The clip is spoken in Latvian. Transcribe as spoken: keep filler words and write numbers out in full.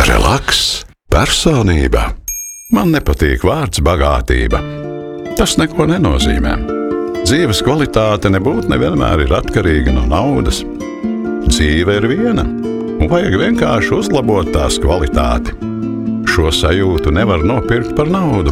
Relaks, personība. Man nepatīk vārds bagātība. Tas neko nenozīmē. Dzīves kvalitāte nebūtu nevienmēr ir atkarīga no naudas. Dzīve ir viena, un vajag vienkārši uzlabot tās kvalitāti. Šo sajūtu nevar nopirkt par naudu.